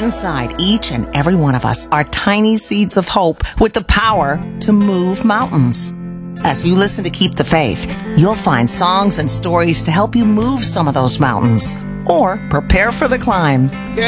Inside each and every one of us are tiny seeds of hope with the power to move mountains. As you listen to Keep the Faith, you'll find songs and stories to help you move some of those mountains or prepare for the climb.